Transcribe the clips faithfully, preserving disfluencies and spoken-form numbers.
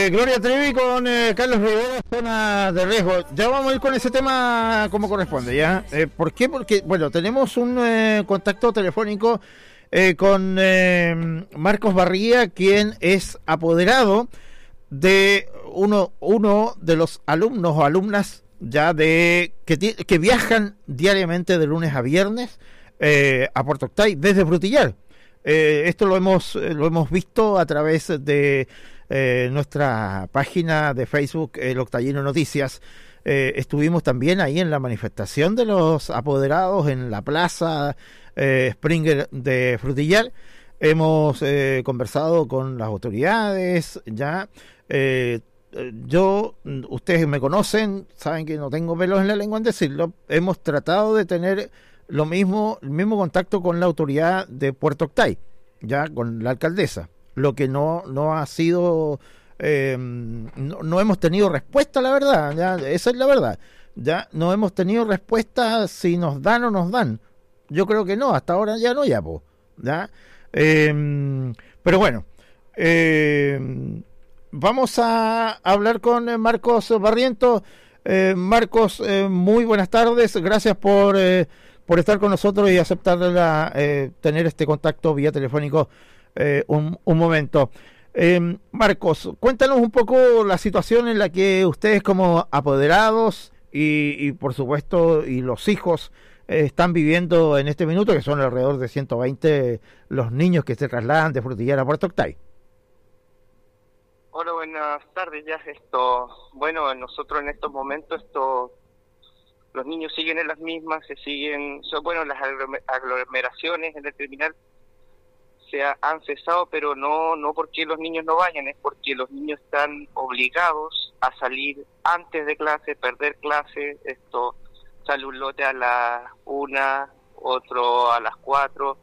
Eh, Gloria Trevi con eh, Carlos Rivera, zona de riesgo. Ya vamos a ir con ese tema como corresponde, ¿ya? Eh, ¿Por qué? Porque, bueno, tenemos un eh, contacto telefónico eh, con eh, Marcos Barría, quien es apoderado de uno, uno de los alumnos o alumnas ya de que, que viajan diariamente de lunes a viernes eh, a Puerto Octay desde Frutillar. Eh, esto lo hemos lo hemos visto a través de eh, nuestra página de Facebook, El Octayino Noticias. Eh, estuvimos también ahí en la manifestación de los apoderados en la plaza eh, Springer de Frutillar. Hemos eh, conversado con las autoridades, ya. Eh, yo, ustedes me conocen, saben que no tengo pelos en la lengua en decirlo. Hemos tratado de tener lo mismo, el mismo contacto con la autoridad de Puerto Octay, ya con la alcaldesa, lo que no no ha sido, eh, no, no hemos tenido respuesta, la verdad, ya, esa es la verdad, ya no hemos tenido respuesta si nos dan o nos dan. Yo creo que no, hasta ahora ya no, ya, po, ya, eh, pero bueno, eh, vamos a hablar con Marcos Barrientos. Eh, Marcos, eh, muy buenas tardes, gracias por eh, por estar con nosotros y aceptar la, eh, tener este contacto vía telefónico eh, un, un momento. Eh, Marcos, cuéntanos un poco la situación en la que ustedes como apoderados y, y por supuesto y los hijos eh, están viviendo en este minuto, que son alrededor de ciento veinte los niños que se trasladan de Frutillar a Puerto Octay. Hola, buenas tardes. Ya esto, bueno, nosotros en estos momentos esto los niños siguen en las mismas, se siguen, son, bueno, las aglomeraciones en el terminal se ha, han cesado, pero no no porque los niños no vayan, es porque los niños están obligados a salir antes de clase, perder clase. Esto sale un lote a las una, otro a las cuatro,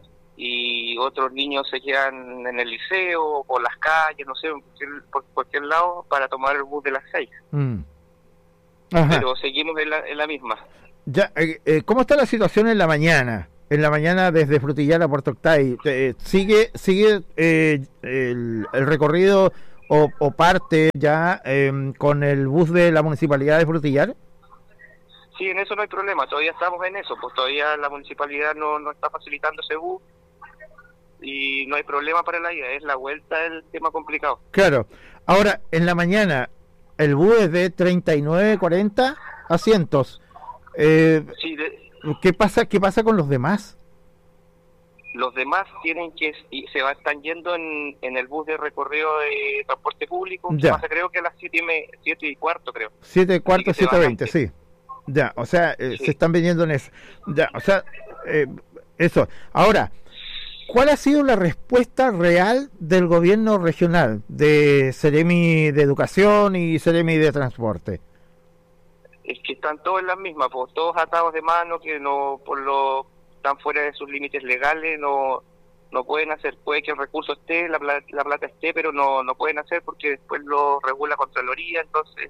y otros niños se quedan en el liceo o por las calles, no sé, por cualquier, por cualquier lado para tomar el bus de las seis. Mm. Pero seguimos en la, en la misma. Ya, eh, eh, ¿cómo está la situación en la mañana? En la mañana desde Frutillar a Puerto Octay, eh, ¿sigue sigue eh, el, el recorrido o, o parte ya eh, con el bus de la Municipalidad de Frutillar? Sí, en eso no hay problema, todavía estamos en eso, pues todavía la Municipalidad no, no está facilitando ese bus y no hay problema para la ida, es la vuelta el tema complicado. Claro, ahora en la mañana el bus es de treinta y nueve, cuarenta asientos. Eh, sí, de, ¿Qué pasa qué pasa con los demás? Los demás tienen que y se va, están yendo en, en el bus de recorrido de transporte público. Ya. Pasa, creo que a las siete y, me, siete y cuarto, creo. Siete y cuarto, siete veinte, sí. Ya, o sea, eh, sí. Se están viniendo en eso. Ya, o sea, eh, eso. Ahora, ¿cuál ha sido la respuesta real del gobierno regional, de Seremi de Educación y Seremi de Transporte? Es que están todos en las mismas, pues, todos atados de mano, que no por lo están fuera de sus límites legales, no no pueden hacer. Puede que el recurso esté, la, la plata esté, pero no no pueden hacer porque después lo regula Contraloría, entonces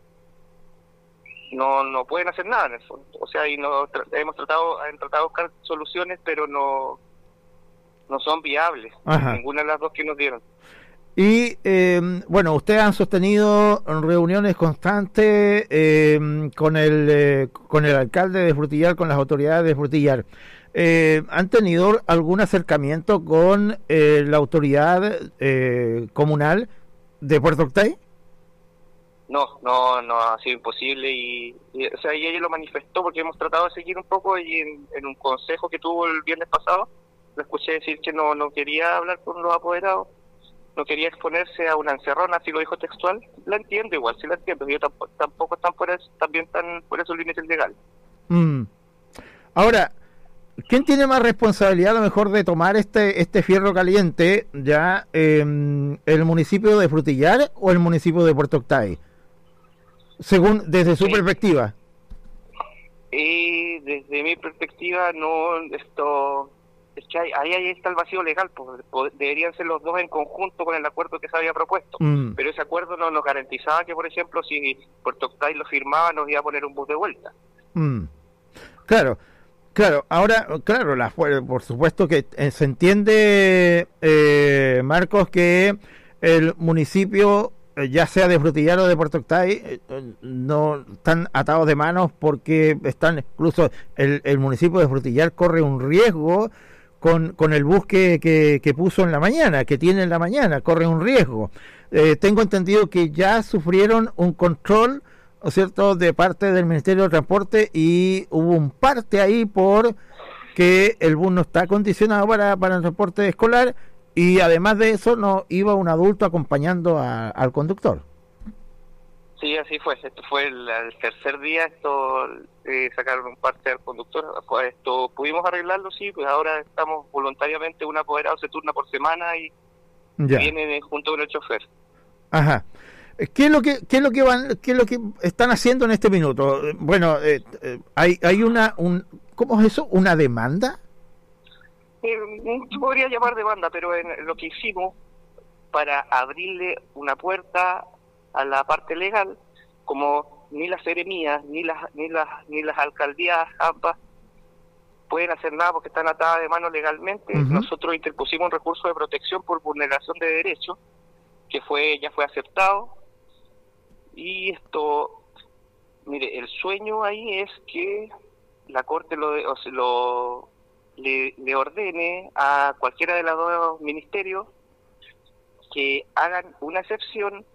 no no pueden hacer nada en el fondo. O sea, y no tra hemos tratado han tratado de buscar soluciones, pero no no son viables. Ajá. Ninguna de las dos que nos dieron. Y eh, bueno, ustedes han sostenido reuniones constantes eh, con el eh, con el alcalde de Frutillar, con las autoridades de Frutillar. Eh, ¿Han tenido algún acercamiento con eh, la autoridad eh, comunal de Puerto Octay? No, no, no ha sido imposible y, y o sea, y ella lo manifestó porque hemos tratado de seguir un poco y en, en un consejo que tuvo el viernes pasado, lo escuché decir que no no quería hablar con los apoderados. No quería exponerse a una encerrona, así lo dijo textual. La entiendo igual, sí la entiendo. Yo tampoco, tampoco están por eso, también están por esos límites legales. Mm. Ahora, ¿quién tiene más responsabilidad a lo mejor de tomar este este fierro caliente, ya eh, el municipio de Frutillar o el municipio de Puerto Octay? Según, desde su sí. perspectiva. Y desde mi perspectiva, no, esto... es que ahí, ahí está el vacío legal, pues, deberían ser los dos en conjunto con el acuerdo que se había propuesto, mm. pero ese acuerdo no nos garantizaba que, por ejemplo, si Puerto Octay lo firmaba, nos iba a poner un bus de vuelta. Mm. Claro, claro, ahora, claro, la, por supuesto que eh, se entiende, eh, Marcos, que el municipio eh, ya sea de Frutillar o de Puerto Octay, eh, no están atados de manos porque están, incluso el, el municipio de Frutillar corre un riesgo con, con el bus que, que, que puso en la mañana, que tiene en la mañana, corre un riesgo. Eh, tengo entendido que ya sufrieron un control, ¿no es cierto?, de parte del Ministerio de Transporte, y hubo un parte ahí por que el bus no está acondicionado para, para el transporte escolar, y además de eso no iba un adulto acompañando a, al conductor. Sí, así fue. Esto fue el, el tercer día, esto eh, sacaron un parte al conductor. Pues esto pudimos arreglarlo, sí, pues ahora estamos voluntariamente, un apoderado se turna por semana y ya viene junto con el chofer. Ajá. ¿Qué es lo que qué es lo que van qué es lo que están haciendo en este minuto? Bueno, eh, eh, hay hay una un ¿cómo es eso? ¿Una demanda? Eh, se podría llamar demanda, pero en lo que hicimos para abrirle una puerta a la parte legal, como ni las seremías ni las ni las ni las alcaldías ambas pueden hacer nada porque están atadas de mano legalmente. Uh-huh. Nosotros interpusimos un recurso de protección por vulneración de derechos que fue ya fue aceptado. Y esto, mire, el sueño ahí es que la Corte lo, o sea, lo le, le ordene a cualquiera de los dos ministerios que hagan una excepción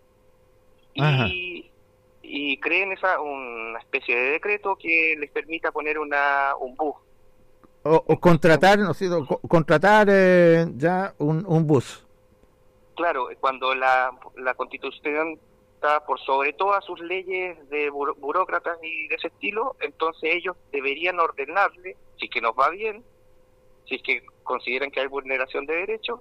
y, y creen esa una especie de decreto que les permita poner una un bus. O, o contratar, no sé, co- contratar eh, ya un, un bus. Claro, cuando la, la Constitución está por sobre todas sus leyes de buro, burócratas y de ese estilo, entonces ellos deberían ordenarle, si es que nos va bien, si es que consideran que hay vulneración de derechos,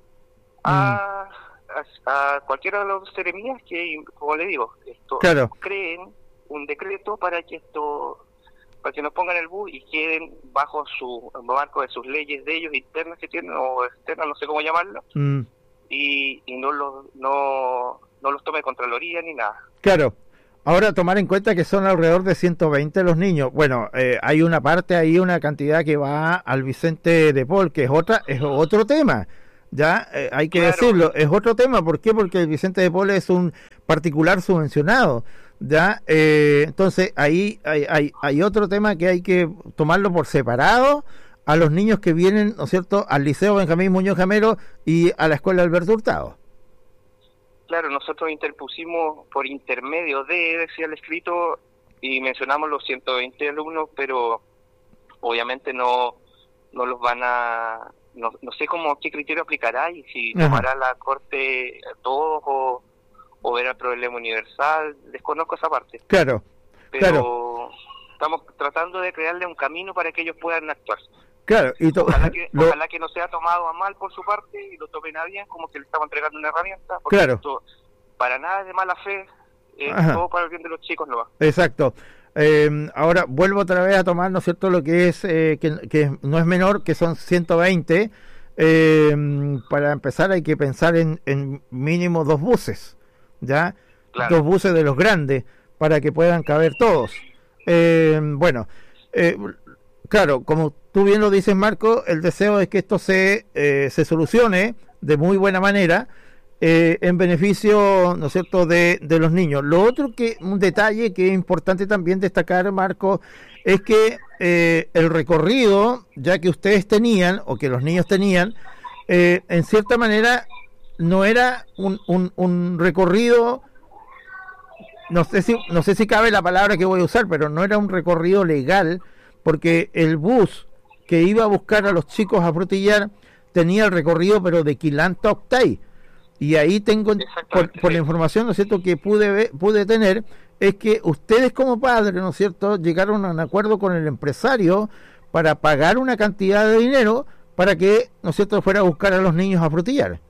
a, mm. a, a cualquiera de los seremías que, como le digo, esto claro. creen un decreto para que esto para que nos pongan el bus y queden bajo su marco de sus leyes de ellos internas que tienen, o externas, no sé cómo llamarlo, mm. y, y no los no no los tome Contraloría ni nada. Claro. Ahora, tomar en cuenta que son alrededor de ciento veinte los niños. Bueno, eh, hay una parte ahí, una cantidad que va al Vicente de Paul, que es otra es otro tema. Ya, eh, hay que claro. decirlo, es otro tema. ¿Por qué? Porque el Vicente de Paul es un particular subvencionado. Ya, eh, entonces ahí hay, hay, hay otro tema que hay que tomarlo por separado, a los niños que vienen, ¿no es cierto?, al Liceo Benjamín Muñoz Jamero y a la Escuela Alberto Hurtado. Claro, nosotros interpusimos por intermedio de, decía el escrito, y mencionamos los ciento veinte alumnos, pero obviamente no no los van a... No, no sé cómo qué criterio aplicará y si Ajá. tomará la Corte a todos o, o verá el problema universal. Desconozco esa parte. Claro, pero claro. estamos tratando de crearle un camino para que ellos puedan actuar. Claro, y to- ojalá, que, lo... ojalá que no sea tomado a mal por su parte y lo tomen a bien, como que le estamos entregando una herramienta, porque claro. esto para nada es de mala fe, es Ajá. todo para el bien de los chicos, no va. Exacto. Eh, ahora vuelvo otra vez a tomar, ¿no es cierto?, lo que es, eh, que, que no es menor, que son ciento veinte. Eh, para empezar hay que pensar en, en mínimo dos buses, ¿ya? Claro. Dos buses de los grandes, para que puedan caber todos. Eh, bueno, eh, claro, como tú bien lo dices, Marco, el deseo es que esto se, eh, se solucione de muy buena manera, eh, en beneficio, ¿no es cierto?, de, de los niños. Lo otro que, un detalle que es importante también destacar, Marco, es que eh, el recorrido, ya que ustedes tenían, o que los niños tenían, eh, en cierta manera no era un, un, un recorrido, no sé si no sé si cabe la palabra que voy a usar, pero no era un recorrido legal, porque el bus que iba a buscar a los chicos a Frutillar tenía el recorrido, pero de Quilanta a Octay. Y ahí tengo, por, por la información, ¿no es cierto?, que pude pude tener, es que ustedes como padres, ¿no es cierto?, llegaron a un acuerdo con el empresario para pagar una cantidad de dinero para que, ¿no es cierto?, fuera a buscar a los niños a Frutillar.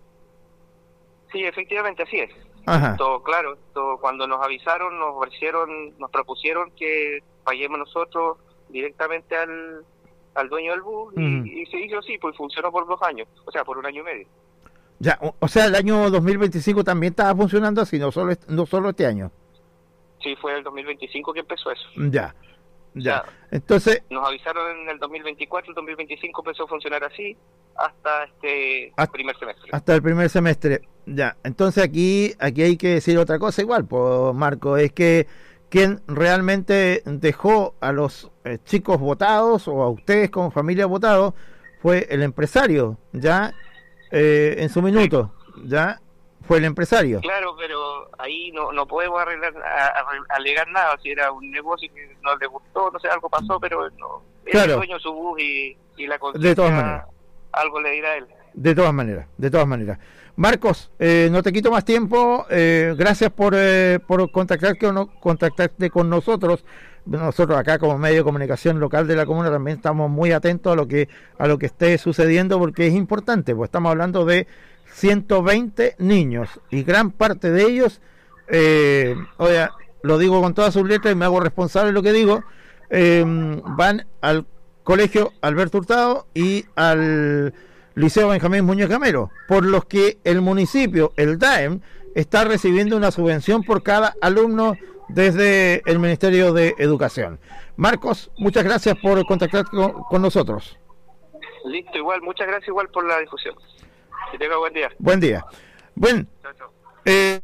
Sí, efectivamente, así es. Ajá. Esto, claro, esto, cuando nos avisaron, nos ofrecieron, nos propusieron que paguemos nosotros directamente al, al dueño del bus, uh-huh. y, y se hizo así, pues funcionó por dos años, o sea, por un año y medio. Ya, o, o sea, el año dos mil veinticinco también estaba funcionando así, no solo no solo este año. Sí, fue el dos mil veinticinco que empezó eso. Ya, ya. O sea, entonces... nos avisaron en el dos mil veinticuatro, el dos mil veinticinco empezó a funcionar así, hasta este hasta, primer semestre. Hasta el primer semestre, ya. Entonces aquí aquí hay que decir otra cosa igual, pues, Marco, es que quien realmente dejó a los eh, chicos votados, o a ustedes como familia votados, fue el empresario, ya, eh, en su minuto, ya, fue el empresario. Claro, pero ahí no no podemos arreglar, a, a, alegar nada, si era un negocio que no le gustó, no sé, algo pasó, pero no, claro. Él es dueño de su bus y, y la de todas maneras. Algo le dirá a él. De todas maneras, de todas maneras. Marcos, eh, no te quito más tiempo, eh, gracias por eh, por contactar con, contactarte con nosotros. Nosotros acá como medio de comunicación local de la comuna también estamos muy atentos a lo que a lo que esté sucediendo, porque es importante, pues estamos hablando de ciento veinte niños y gran parte de ellos, eh, oye, lo digo con todas sus letras y me hago responsable de lo que digo, eh, van al Colegio Alberto Hurtado y al Liceo Benjamín Muñoz Gamero, por los que el municipio, el D A E M, está recibiendo una subvención por cada alumno desde el Ministerio de Educación. Marcos, muchas gracias por contactar con, con nosotros. Listo, igual, muchas gracias igual por la difusión. Que tenga buen día. Buen día. Bueno, chao, chao. Eh,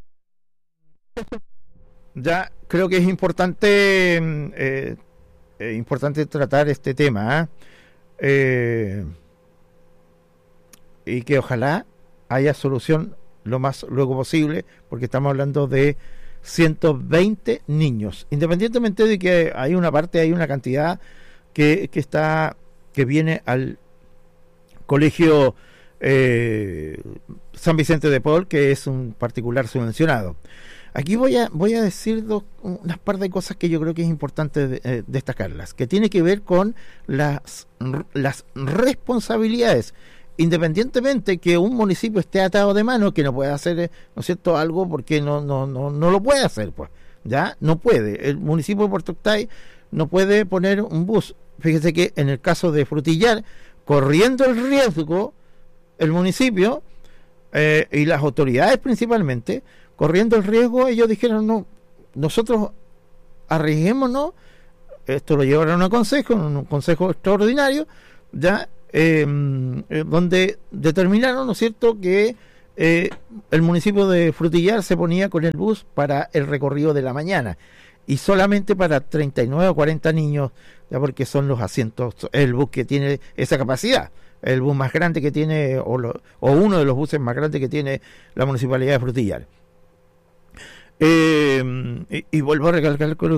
ya creo que es importante eh, eh, importante tratar este tema, ¿eh? Eh, y que ojalá haya solución lo más luego posible, porque estamos hablando de ciento veinte niños, independientemente de que hay una parte, hay una cantidad que, que está que viene al colegio eh, San Vicente de Paul, que es un particular subvencionado. Aquí voy a voy a decir dos, unas par de cosas que yo creo que es importante de, eh, destacarlas, que tiene que ver con las las responsabilidades, independientemente que un municipio esté atado de mano, que no puede hacer, ¿no es cierto?, algo porque no no no no lo puede hacer, pues, ya no puede. El municipio de Puerto Octay no puede poner un bus. Fíjese que en el caso de Frutillar, corriendo el riesgo, el municipio eh, y las autoridades principalmente, corriendo el riesgo, ellos dijeron, no, nosotros arriesguémonos, esto lo llevaron a un consejo, un consejo extraordinario, ya, eh, eh, donde determinaron, ¿no es cierto?, que eh, el municipio de Frutillar se ponía con el bus para el recorrido de la mañana, y solamente para treinta y nueve o cuarenta niños, ya, porque son los asientos, el bus que tiene esa capacidad, el bus más grande que tiene, o, lo, o uno de los buses más grandes que tiene la municipalidad de Frutillar. Eh, y, y vuelvo a recalcar